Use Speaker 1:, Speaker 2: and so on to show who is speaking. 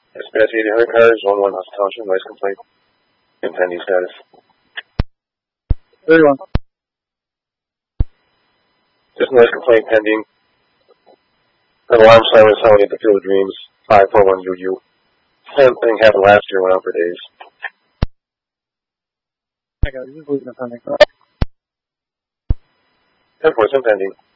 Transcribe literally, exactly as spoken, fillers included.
Speaker 1: Dispatch eighty hundred cars, one one hospital, noise complaint, impending status.
Speaker 2: Very well.
Speaker 1: Just noise complaint pending. An alarm siren sounding at the Field of Dreams, five four one U U. Same thing happened last year, went on for days.
Speaker 2: I got it. Just leave it pending.
Speaker 1: ten four, pending.